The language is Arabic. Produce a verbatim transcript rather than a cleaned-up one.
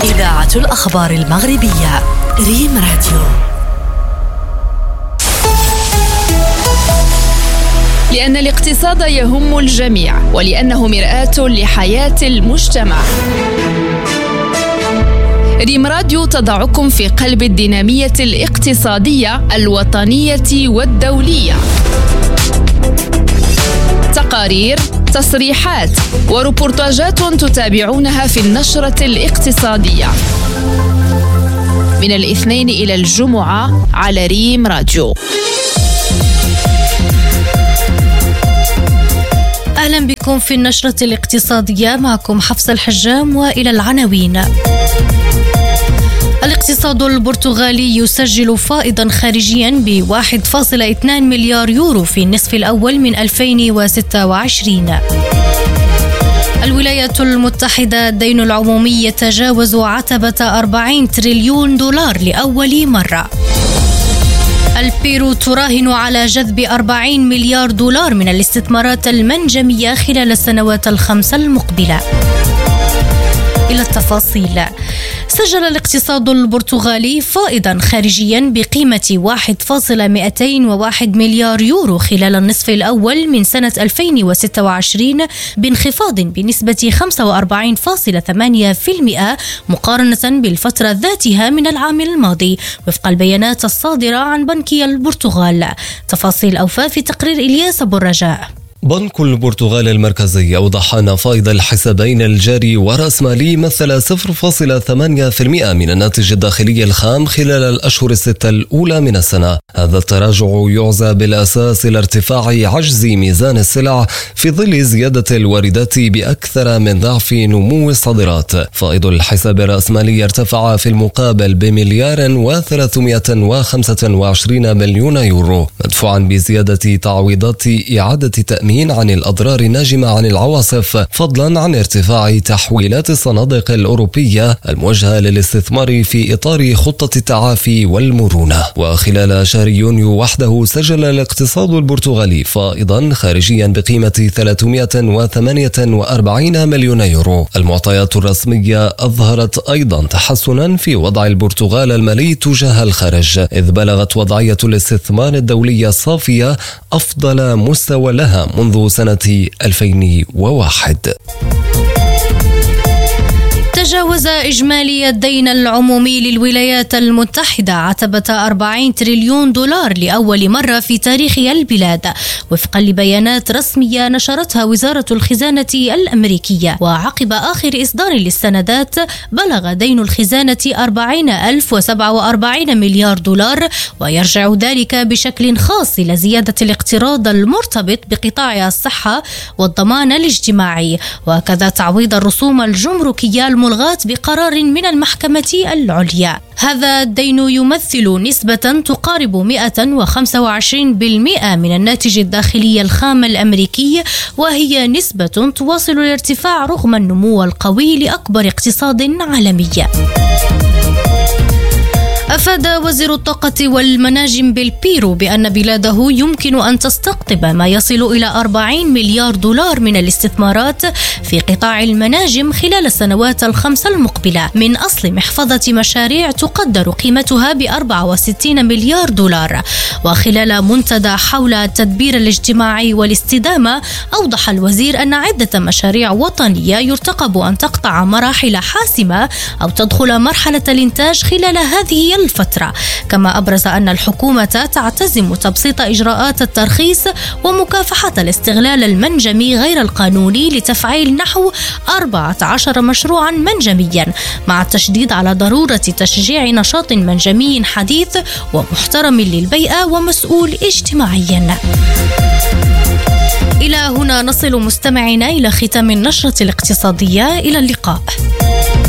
إذاعة الأخبار المغربية ريم راديو. لأن الاقتصاد يهم الجميع ولأنه مرآة لحياة المجتمع. ريم راديو تضعكم في قلب الدينامية الاقتصادية الوطنية والدولية. تقارير، تصريحات وريبورتاجات تتابعونها في النشرة الاقتصادية من الاثنين إلى الجمعة على ريم راديو. أهلا بكم في النشرة الاقتصادية، معكم حفصة الحجام وإلى العناوين. الاقتصاد البرتغالي يسجل فائضا خارجيا ب واحد فاصلة اثنين مليار يورو في النصف الأول من ألفين وستة وعشرين. الولايات المتحدة الدين العمومي يتجاوز عتبة أربعين تريليون دولار لأول مرة. البيرو تراهن على جذب أربعين مليار دولار من الاستثمارات المنجمية خلال السنوات الخمسة المقبلة. إلى التفاصيل. سجل الاقتصاد البرتغالي فائضا خارجيا بقيمة واحد فاصلة مئتين وواحد مليار يورو خلال النصف الأول من سنة ألفين وستة وعشرين بانخفاض بنسبة خمسة وأربعين فاصلة ثمانية بالمئة مقارنة بالفترة ذاتها من العام الماضي وفق البيانات الصادرة عن بنك البرتغال. تفاصيل أوفى في تقرير إلياس أبو الرجاء. بنك البرتغال المركزي أوضح أن فائض الحسابين الجاري والرأسمالي مثل صفر فاصلة ثمانية بالمئة من الناتج الداخلي الخام خلال الأشهر الستة الأولى من السنة. هذا التراجع يعزى بالأساس إلى ارتفاع عجز ميزان السلع في ظل زيادة الواردات بأكثر من ضعف نمو الصادرات. فائض الحساب الرأسمالي ارتفع في المقابل بمليار وثلاثمئة وخمسة وعشرين مليون يورو مدفوعا بزيادة تعويضات إعادة تأمين عن الأضرار الناجمة عن العواصف، فضلا عن ارتفاع تحويلات الصناديق الأوروبية الموجهة للاستثمار في إطار خطة التعافي والمرونة. وخلال شهر يونيو وحده سجل الاقتصاد البرتغالي فائضا خارجيا بقيمة ثلاثمئة وثمانية وأربعين مليون يورو. المعطيات الرسمية أظهرت أيضا تحسنا في وضع البرتغال المالي تجاه الخارج، إذ بلغت وضعية الاستثمار الدولية الصافية أفضل مستوى لها منذ سنة ألفين وواحد. تجاوز إجمالي الدين العمومي للولايات المتحدة عتبة أربعين تريليون دولار لأول مرة في تاريخ البلاد وفقا لبيانات رسمية نشرتها وزارة الخزانة الأمريكية. وعقب آخر إصدار للسندات بلغ دين الخزانة أربعين ألف وسبعة وأربعين مليار دولار، ويرجع ذلك بشكل خاص إلى زيادة الاقتراض المرتبط بقطاع الصحة والضمان الاجتماعي، وكذا تعويض الرسوم الجمركية الملغاة بقرار من المحكمة العليا. هذا الدين يمثل نسبة تقارب مئة وخمسة وعشرين بالمئة من الناتج الداخلي الخام الأمريكي، وهي نسبة تواصل الارتفاع رغم النمو القوي لأكبر اقتصاد عالمي. أفاد وزير الطاقة والمناجم بالبيرو بأن بلاده يمكن أن تستقطب ما يصل إلى أربعين مليار دولار من الاستثمارات في قطاع المناجم خلال السنوات الخمس المقبلة من أصل محفظة مشاريع تقدر قيمتها ب أربعة وستين مليار دولار. وخلال منتدى حول التدبير الاجتماعي والاستدامة أوضح الوزير أن عدة مشاريع وطنية يرتقب أن تقطع مراحل حاسمة أو تدخل مرحلة الإنتاج خلال هذه الفترة. كما أبرز أن الحكومة تعتزم تبسيط إجراءات الترخيص ومكافحة الاستغلال المنجمي غير القانوني لتفعيل نحو أربعة عشر مشروعا منجميا، مع التشديد على ضرورة تشجيع نشاط منجمي حديث ومحترم للبيئة ومسؤول اجتماعيا. إلى هنا نصل مستمعينا إلى ختام النشرة الاقتصادية. إلى اللقاء.